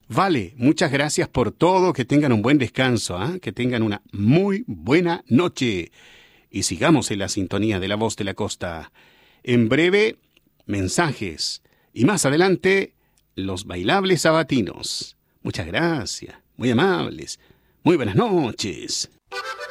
Vale, muchas gracias por todo, que tengan un buen descanso, ¿ah? Que tengan una muy buena noche. Y sigamos en la sintonía de La Voz de la Costa. En breve, mensajes. Y más adelante, los bailables sabatinos. Muchas gracias, muy amables. Muy buenas noches.